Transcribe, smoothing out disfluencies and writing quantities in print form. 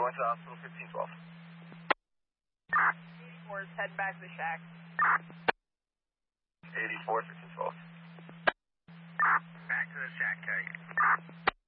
going to the hospital, 1512. 84 is heading back to the shack. 84, 1512.